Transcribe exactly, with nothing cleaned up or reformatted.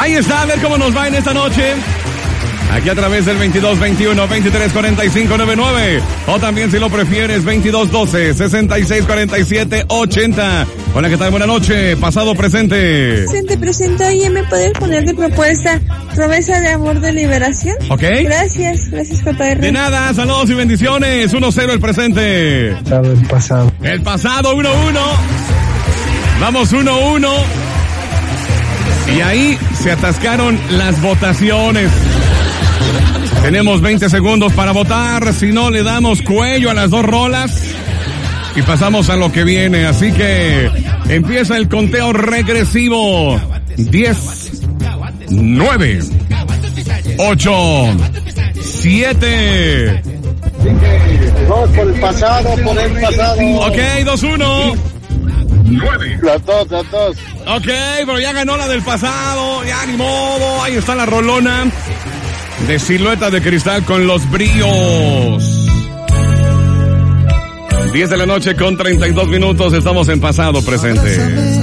Ahí está, a ver cómo nos va en esta noche. Aquí a través del veintidós veintiuno veintitrés cuarenta y cinco noventa y nueve. O también, si lo prefieres, veintidós doce sesenta y seis cuarenta y siete ochenta. Hola, ¿qué tal? Buenas noches. Pasado, presente. Presente, presente. Oye, ¿me puedes poner de propuesta Promesa de Amor de Liberación? Ok. Gracias, gracias, J R. De nada, saludos y bendiciones. uno cero el presente. El pasado. El pasado, uno uno. Vamos, uno uno. Y ahí se atascaron las votaciones. Tenemos veinte segundos para votar, si no le damos cuello a las dos rolas y pasamos a lo que viene. Así que empieza el conteo regresivo. diez, nueve, ocho, siete. Dos por el pasado, por el pasado. Ok, dos uno. Las dos, las dos. Ok, pero ya ganó la del pasado, ya ni modo. Ahí está la rolona de Silueta de Cristal con Los Bríos. diez de la noche con treinta y dos minutos, estamos en pasado presente.